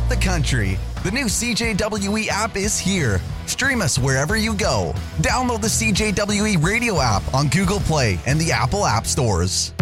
the country. The new CJWE app is here. Stream us wherever you go. Download the CJWE radio app on Google Play and the Apple App Stores.